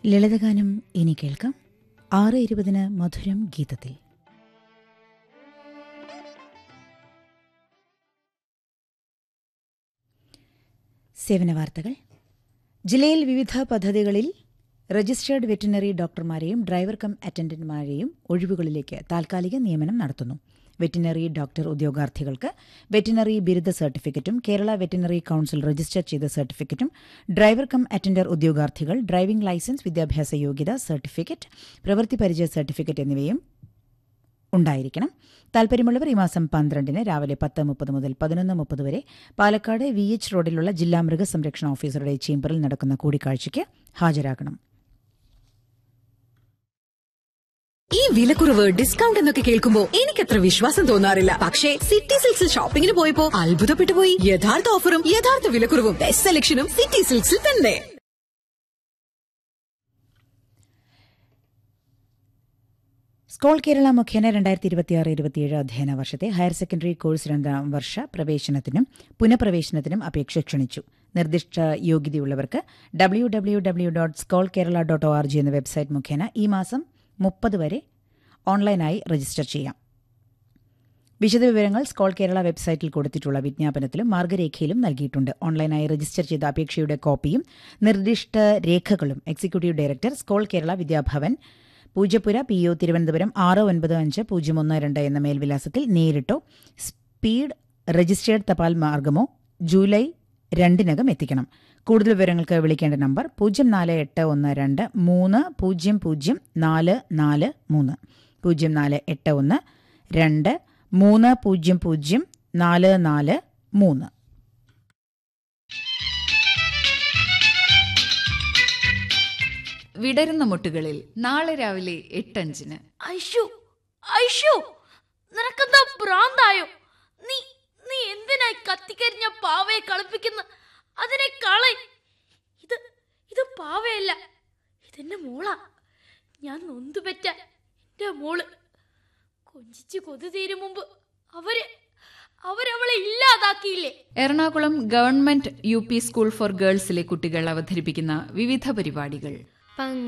ലളിതഗാനം ഇനി കേൾക്കാം. 6:20 മധുരം ഗീതത്തിൽ. സേവന വാർത്തകൾ. ജില്ലയിൽ വിവിധ പദ്ധതികളിൽ രജിസ്റ്റേർഡ് വെറ്റിനറി ഡോക്ടർമാരെയും ഡ്രൈവർ കം അറ്റൻഡന്റുമാരെയും ഒഴിവുകളിലേക്ക് താൽക്കാലിക നിയമനം നടത്തുന്നു. വെറ്റിനറി ഡോക്ടർ ഉദ്യോഗാർത്ഥികൾക്ക് വെറ്റിനറി ബിരുദ സർട്ടിഫിക്കറ്റും കേരള വെറ്റിനറി കൌൺസിൽ രജിസ്റ്റർ ചെയ്ത സർട്ടിഫിക്കറ്റും, ഡ്രൈവർ കം അറ്റൻഡർ ഉദ്യോഗാർത്ഥികൾ ഡ്രൈവിംഗ് ലൈസൻസ്, വിദ്യാഭ്യാസ യോഗ്യത സർട്ടിഫിക്കറ്റ്, പ്രവൃത്തി പരിചയ സർട്ടിഫിക്കറ്റ് എന്നിവയും ഉണ്ടായിരിക്കണം. താൽപര്യമുള്ളവർ ഈ മാസം 12 രാവിലെ 10:30 മുതൽ 11:30 വരെ പാലക്കാട് VH റോഡിലുള്ള ജില്ലാ മൃഗസംരക്ഷണ ഓഫീസറുടെ ചേംബറിൽ നടക്കുന്ന കൂടിക്കാഴ്ചയ്ക്ക് ഹാജരാകണം. ഈ വിലക്കുറവ്, ഡിസ്കൗണ്ട് എന്നൊക്കെ കേൾക്കുമ്പോ എനിക്കത്ര വിശ്വാസം തോന്നാറില്ല. പക്ഷേ സിറ്റി സിൽക്സിൽ ഷോപ്പിംഗിന് പോയപ്പോ അത്ഭുതപ്പെട്ടുപോയി. യഥാർത്ഥ ഓഫറും യഥാർത്ഥ വിലക്കുറവും ബെസ്റ്റ് സെലക്ഷനും സിറ്റി സിൽക്സിൽ തന്നെ. സ്കോൾ കേരള മുഖേന 2026-27 അധ്യയന വർഷത്തെ ഹയർ സെക്കൻഡറി കോഴ്സ് 2ാം വർഷ പ്രവേശനത്തിനും പുനഃപ്രവേശനത്തിനും അപേക്ഷ ക്ഷണിച്ചു. നിർദ്ദിഷ്ട യോഗ്യതയുള്ളവർക്ക് www.skolkerala.org എന്ന വെബ്സൈറ്റ് മുഖേന ഈ മാസം 30 വരെ ഓൺലൈനായി രജിസ്റ്റർ ചെയ്യാം. വിശദവിവരങ്ങൾ സ്കോൾ കേരള വെബ്സൈറ്റിൽ കൊടുത്തിട്ടുള്ള വിജ്ഞാപനത്തിലും മാർഗ്ഗരേഖയിലും നൽകിയിട്ടുണ്ട്. ഓൺലൈനായി രജിസ്റ്റർ ചെയ്ത അപേക്ഷയുടെ കോപ്പിയും നിർദ്ദിഷ്ട രേഖകളും executive director, സ്കോൾ Kerala, Vidyabhavan, Poojappura, PO, Thiruvananthapuram 695012 എന്ന മേൽവിലാസത്തിൽ നേരിട്ടോ സ്പീഡ് രജിസ്റ്റേർഡ് തപാൽ മാർഗമോ ജൂലൈ 2 എത്തിക്കണം. കൂടുതൽ വിവരങ്ങൾക്ക് വിളിക്കേണ്ട നമ്പർ 04812 3004443 04812 3004443. വിടരുന്ന മുട്ടുകളിൽ നാളെ രാവിലെ 8:05. ഐഷു, നിനക്കെന്താ ഭ്രാന്തായോ? നീ നീ എന്തിനായി കത്തിക്കരിഞ്ഞ പാവയെ കളിപ്പിക്കുന്ന? അതിനെ കളയ്. ഇത് പാവയല്ല, ഇതെന്റെ മോളാ. ഞാൻ നൊന്തുപെറ്റ എന്റെ മോള്. കൊഞ്ചിച്ച് കൊതി തീരും മുമ്പ് അവരവളെ ഇല്ലാതാക്കിയില്ലേ? Ernakulam government UP school for ഗേൾസിലെ കുട്ടികൾ അവതരിപ്പിക്കുന്ന വിവിധ പരിപാടികൾ.